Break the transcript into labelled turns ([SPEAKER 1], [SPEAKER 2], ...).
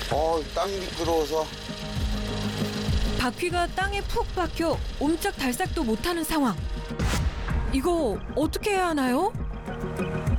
[SPEAKER 1] 땅이 미끄러워서.
[SPEAKER 2] 바퀴가 땅에 푹 박혀 옴짝달싹도 못하는 상황. 이거 어떻게 해야 하나요?